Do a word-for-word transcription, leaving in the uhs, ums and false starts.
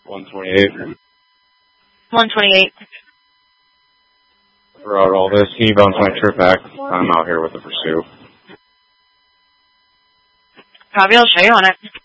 one twenty-eight. one twenty-eight. Throughout all this, can you bounce my trip back? I'm out here with the pursuit. Probably I'll show you on it.